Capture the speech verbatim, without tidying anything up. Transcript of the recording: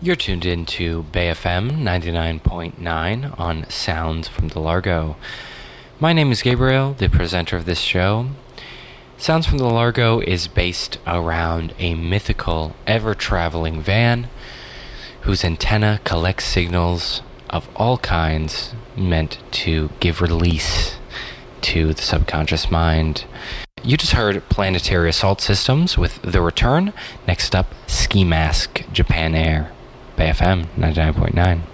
You're tuned in to Bay F M ninety-nine point nine on Sounds from the Largo. My name is Gabriel, the presenter of this show. Sounds from the Largo is based around a mythical, ever-traveling van whose antenna collects signals of all kinds meant to give release to the subconscious mind. You just heard Planetary Assault Systems with The Return. Next up, Ski Mask, Japan Air. Bay F M ninety-nine point nine.